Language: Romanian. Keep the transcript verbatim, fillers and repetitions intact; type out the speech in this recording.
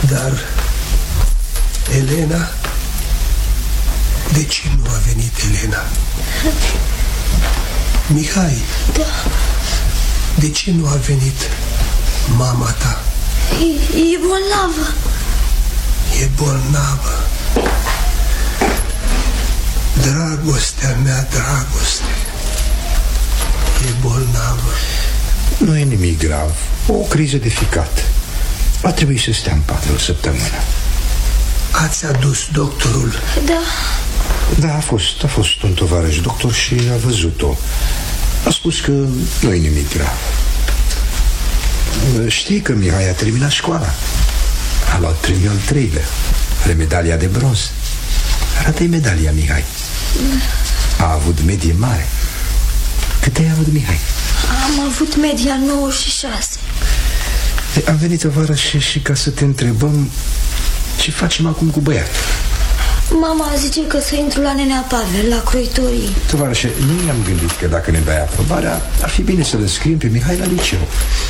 Dar Elena, de ce nu a venit Elena? Mihai, da. De ce nu a venit mama ta? E, e bolnavă. E bolnavă. Dragostea mea, dragoste, e bolnavă. Nu e nimic grav, o criză de ficat. Va trebui să stea în pat o săptămână. Ați adus doctorul? Da. Da, a fost, a fost un tovarăș doctor și a văzut-o. A spus că nu e nimic grav. Știi că Mihai a terminat școala. A luat premiul al treilea. Are medalia de bronz. Arată-i medalia, Mihai. A avut medie mare. Cât ai avut, Mihai? Am avut media nouăzeci și șase. Am venit o vară și, și ca să te întrebăm ce facem acum cu băiatul. Mama zice că să intru la nenea Pavel, la croitorii. Tovarășe, noi ne-am gândit că dacă ne dai aprobarea, ar fi bine să-l înscriem pe Mihai la liceu.